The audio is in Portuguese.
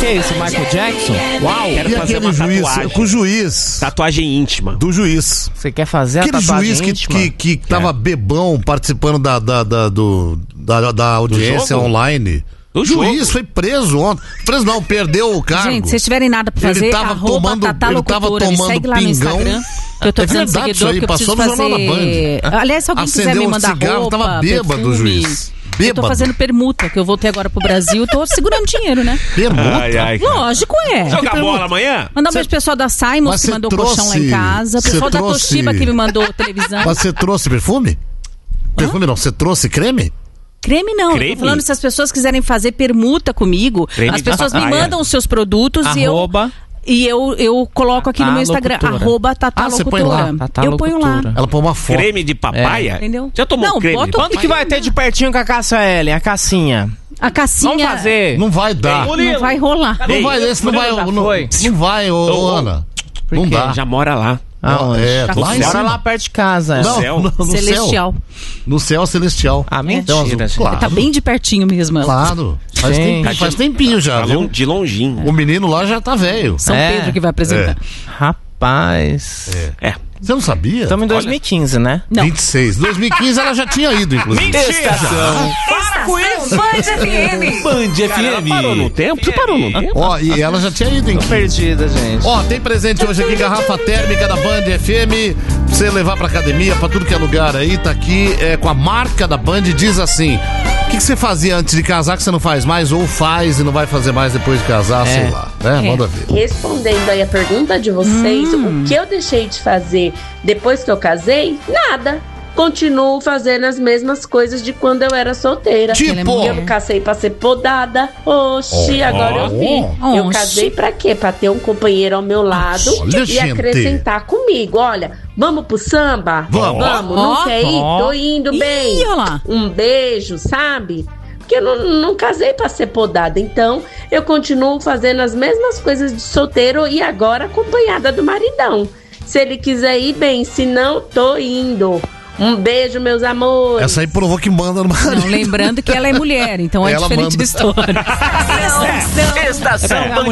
é esse? Michael Jackson? Uau! Quero E fazer aquele uma juiz, tatuagem. com o juiz. Tatuagem íntima. Do juiz. Você quer fazer Aquele a tatuagem juiz íntima? que tava bebão participando da audiência jogo? online. Do O juiz jogo. foi preso ontem. Preso não, perdeu o cargo. Gente, se vocês tiverem nada pra fazer, Ele tava tomando @tatalocutora, me segue lá no pingão. Instagram. Que eu tô É precisando de verdade isso seguidor, aí, que eu preciso passou no Jornal da fazer... Aliás, se alguém quiser Acendeu me um mandar cigarro, roupa, tava bêbado o perfume, juiz. eu tô Bêbado. fazendo permuta, que eu voltei agora pro Brasil, tô segurando dinheiro, né? Permuta? Ai, cara. Lógico, é. Jogar bola amanhã? Mandar um beijo pro pessoal da Simons, Mas que você mandou colchão lá em trouxe- casa. O você pessoal da trouxe- Toshiba, que me mandou televisão. Mas você trouxe perfume? Perfume não, você trouxe creme? Creme não, Creme? eu tô falando se as pessoas quiserem fazer permuta comigo, Creme as de pessoas me papaya. mandam os seus produtos Arroba. e eu coloco aqui no meu Instagram, Locutora. você põe lá. @tatalocutora. Eu ponho lá. Locutora. Ela põe uma foto. Creme de papaya? Entendeu? Já tomou Não, creme de bota o papaya? Quando que vai ter de pertinho com a Cássia Ellen, a Cassinha? A cassinha Vamos fazer. Não vai dar. não vai rolar. Não vai, esse não vai. já Não, foi? não vai, ô Ana. Não quê? dá. Já mora lá. Aonde? É, lá em Mora cima. lá perto de casa. Não, céu. no Celestial. céu. No céu celestial. Ah, mentira, Céu azul. gente. Claro. Tá bem de pertinho mesmo. Claro. Gente. Faz tempinho já, Tá viu? de longinho. O menino lá já tá velho. São É. Pedro que vai apresentar. Rapaz. É. Você não sabia? Estamos em 2015, né? Não. 26. 2015 ela já tinha ido, inclusive. Para com isso! Band FM! Band FM. Parou no tempo? Você parou no tempo? Ó, e ela já tinha ido, inclusive. Perdida, gente. Ó, tem presente hoje aqui, garrafa térmica da Band FM, pra você levar pra academia, pra tudo que é lugar aí, tá aqui com a marca da Band, diz assim, o que você fazia antes de casar que você não faz mais, ou faz e não vai fazer mais depois de casar, sei lá, né? Manda ver. Respondendo aí a pergunta de vocês, o que eu deixei de fazer depois que eu casei? Nada. Continuo fazendo as mesmas coisas de quando eu era solteira. Tipo? Eu casei pra ser podada. Oxi, agora eu vi. Eu Oxi. casei pra quê? Pra ter um companheiro ao meu lado Olha, e gente. acrescentar comigo. Olha, vamos pro samba? Vamos. Não Ó. quer ir? Tô indo bem. Ih, olha lá. Um beijo, sabe? Porque eu não casei pra ser podada. Então, eu continuo fazendo as mesmas coisas de solteiro e agora acompanhada do maridão. Se ele quiser ir, bem. Se não, tô indo. Um beijo, meus amores. Essa aí provou que manda no marido. Não, lembrando que ela é mulher, então é Ela diferente manda. a história. Estação Estação